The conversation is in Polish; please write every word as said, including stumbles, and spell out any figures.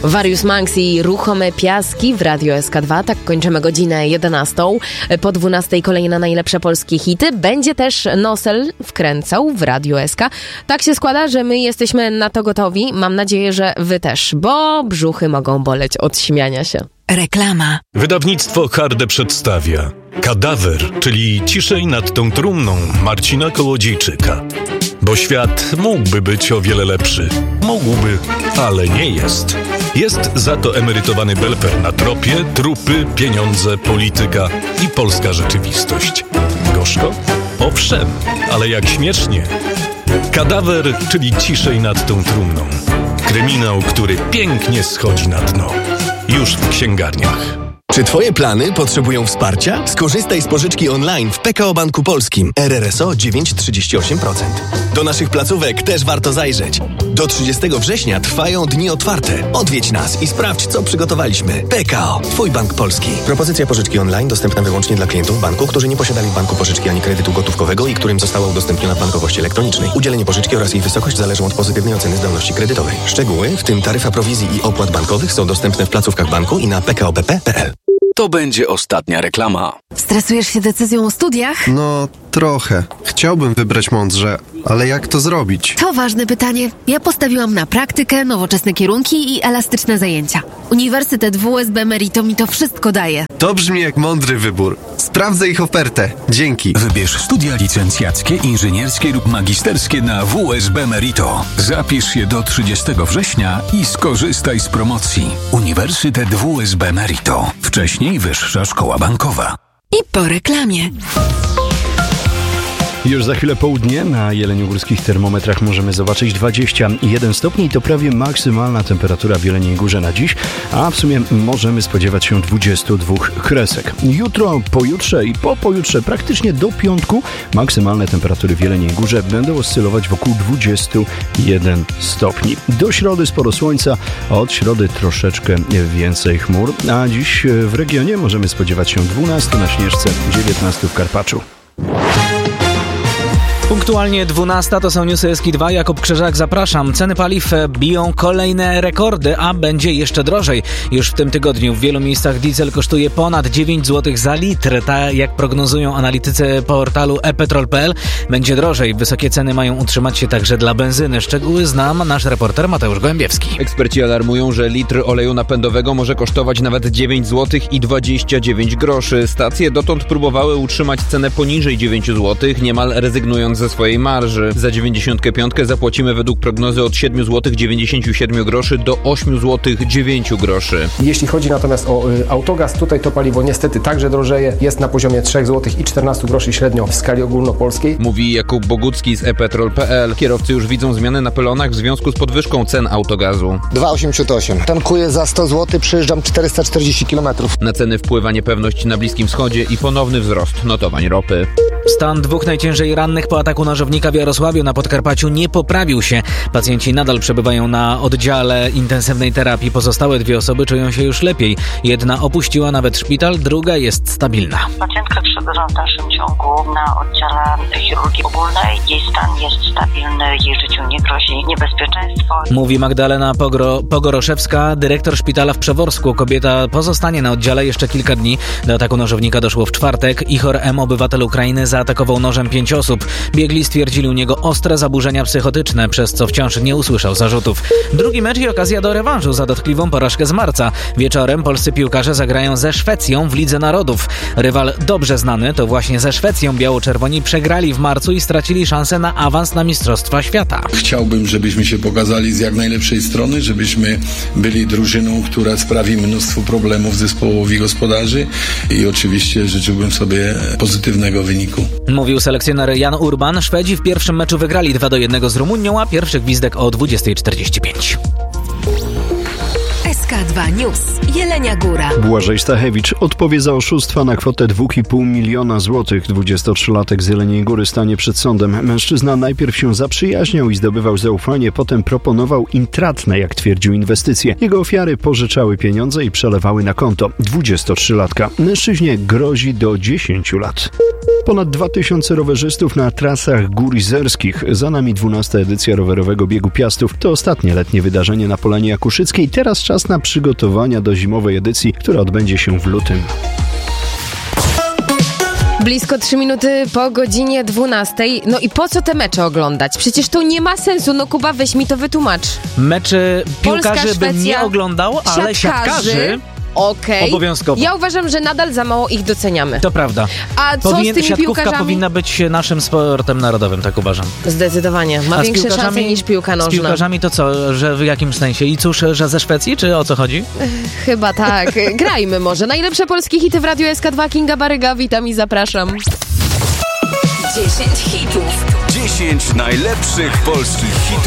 Warius Manx i Ruchome Piaski w Radio S K dwa. Tak kończymy godzinę jedenastą. Po dwunastej kolejne najlepsze polskie hity. Będzie też Nosel wkręcał w Radio S K. Tak się składa, że my jesteśmy na to gotowi. Mam nadzieję, że wy też, bo brzuchy mogą boleć od śmiania się. Reklama. Wydawnictwo Harde przedstawia Kadawer, czyli Ciszej nad tą trumną Marcina Kołodziejczyka. Bo świat mógłby być o wiele lepszy. Mógłby, ale nie jest. Jest za to emerytowany belper na tropie, trupy, pieniądze, polityka i polska rzeczywistość. Gorzko? Owszem, ale jak śmiesznie. Kadawer, czyli Ciszej nad tą trumną. Kryminał, który pięknie schodzi na dno. Już w księgarniach. Czy twoje plany potrzebują wsparcia? Skorzystaj z pożyczki online w P K O Banku Polskim. R R S O dziewięć przecinek trzydzieści osiem procent. Do naszych placówek też warto zajrzeć. Do trzydziestego września trwają dni otwarte. Odwiedź nas i sprawdź, co przygotowaliśmy. P K O. Twój bank polski. Propozycja pożyczki online dostępna wyłącznie dla klientów banku, którzy nie posiadali w banku pożyczki ani kredytu gotówkowego i którym została udostępniona w bankowości elektronicznej. Udzielenie pożyczki oraz jej wysokość zależą od pozytywnej oceny zdolności kredytowej. Szczegóły, w tym taryfa prowizji i opłat bankowych, są dostępne w placówkach banku i na p k o b p kropka p l. To będzie ostatnia reklama. Stresujesz się decyzją o studiach? No, trochę. Chciałbym wybrać mądrze, ale jak to zrobić? To ważne pytanie. Ja postawiłam na praktykę, nowoczesne kierunki i elastyczne zajęcia. Uniwersytet W S B Merito mi to wszystko daje. To brzmi jak mądry wybór. Sprawdzę ich ofertę. Dzięki. Wybierz studia licencjackie, inżynierskie lub magisterskie na W S B Merito. Zapisz się do trzydziestego września i skorzystaj z promocji. Uniwersytet W S B Merito. Wcześniej Wyższa Szkoła Bankowa. I po reklamie. Już za chwilę południe na jeleniogórskich termometrach możemy zobaczyć dwadzieścia jeden stopni. To prawie maksymalna temperatura w Jeleniej Górze na dziś, a w sumie możemy spodziewać się dwudziestu dwóch kresek. Jutro, pojutrze i po pojutrze, praktycznie do piątku, maksymalne temperatury w Jeleniej Górze będą oscylować wokół dwudziestu jeden stopni. Do środy sporo słońca, a od środy troszeczkę więcej chmur, a dziś w regionie możemy spodziewać się dwunastu na Śnieżce, dziewiętnastu w Karpaczu. Punktualnie dwunasta, to są newsy S K dwa. Jakub Krzyżak, zapraszam. Ceny paliw biją kolejne rekordy, a będzie jeszcze drożej. Już w tym tygodniu w wielu miejscach diesel kosztuje ponad dziewięć złotych za litr. Tak jak prognozują analitycy portalu e petrol kropka p l, będzie drożej. Wysokie ceny mają utrzymać się także dla benzyny. Szczegóły zna nasz reporter Mateusz Gołębiewski. Eksperci alarmują, że litr oleju napędowego może kosztować nawet dziewięć złotych i dwadzieścia dziewięć groszy. Stacje dotąd próbowały utrzymać cenę poniżej dziewięć złotych, niemal rezygnując ze swojej marży. Za dziewięćdziesiątkę pięć zapłacimy według prognozy od siedem złotych dziewięćdziesiąt siedem groszy do osiem złotych dziewięć groszy. Jeśli chodzi natomiast o y, autogaz, tutaj to paliwo niestety także drożeje. Jest na poziomie trzy złote i czternaście groszy średnio w skali ogólnopolskiej. Mówi Jakub Bogucki z e petrol kropka p l. Kierowcy już widzą zmiany na pylonach w związku z podwyżką cen autogazu. dwa osiemdziesiąt osiem. Tankuję za sto złotych, przyjeżdżam czterysta czterdzieści kilometrów. Na ceny wpływa niepewność na Bliskim Wschodzie i ponowny wzrost notowań ropy. Stan dwóch najciężej rannych po ataku nożownika w Jarosławiu na Podkarpaciu nie poprawił się. Pacjenci nadal przebywają na oddziale intensywnej terapii. Pozostałe dwie osoby czują się już lepiej. Jedna opuściła nawet szpital, druga jest stabilna. Pacjentka przebywa w dalszym ciągu na oddziale chirurgii ogólnej. Jej stan jest stabilny, jej życiu nie grozi niebezpieczeństwo. Mówi Magdalena Pogro- Pogoroszewska, dyrektor szpitala w Przeworsku. Kobieta pozostanie na oddziale jeszcze kilka dni. Do ataku nożownika doszło w czwartek. Ihor M., obywatel Ukrainy, zaatakował nożem pięć osób. Biegli stwierdzili u niego ostre zaburzenia psychotyczne, przez co wciąż nie usłyszał zarzutów. Drugi mecz i okazja do rewanżu za dotkliwą porażkę z marca. Wieczorem polscy piłkarze zagrają ze Szwecją w Lidze Narodów. Rywal dobrze znany, to właśnie ze Szwecją biało-czerwoni przegrali w marcu i stracili szansę na awans na Mistrzostwa Świata. Chciałbym, żebyśmy się pokazali z jak najlepszej strony, żebyśmy byli drużyną, która sprawi mnóstwo problemów zespołowi gospodarzy i oczywiście życzyłbym sobie pozytywnego wyniku. Mówił selekcjoner Jan Urban. Szwedzi w pierwszym meczu wygrali dwa do jednego z Rumunią, a pierwszy gwizdek o dwudziesta czterdzieści pięć. S K dwa News. Jelenia Góra. Błażej Stachewicz odpowie za oszustwa na kwotę dwa i pół miliona złotych. dwudziestotrzylatek z Jeleniej Góry stanie przed sądem. Mężczyzna najpierw się zaprzyjaźniał i zdobywał zaufanie, potem proponował intratne, jak twierdził, inwestycje. Jego ofiary pożyczały pieniądze i przelewały na konto dwudziestotrzylatka. Mężczyźnie grozi do dziesięciu lat. Ponad dwa tysiące rowerzystów na trasach gór izerskich. Za nami dwunasta edycja rowerowego biegu Piastów. To ostatnie letnie wydarzenie na Polanie Jakuszyckiej. Teraz czas na na przygotowania do zimowej edycji, która odbędzie się w lutym. Blisko trzy minuty po godzinie dwunastej. No i po co te mecze oglądać? Przecież to nie ma sensu. No Kuba, weź mi to wytłumacz. Meczy piłkarzy Polska, bym Szwecja, nie oglądał, ale siatkarzy... siatkarzy Okej. Obowiązkowo. Ja uważam, że nadal za mało ich doceniamy. To prawda. A co Powinien, z tymi siatkówka piłkarzami? powinna być naszym sportem narodowym, tak uważam. Zdecydowanie. Ma A większe szanse niż piłka nożna. Z piłkarzami to co? Że w jakim sensie? I cóż, że ze Szwecji, czy o co chodzi? Chyba tak. Grajmy może. Najlepsze polskie hity w Radiu S K dwa. Kinga Baryga, witam i zapraszam. dziesięć hitów. dziesięć najlepszych polskich hitów.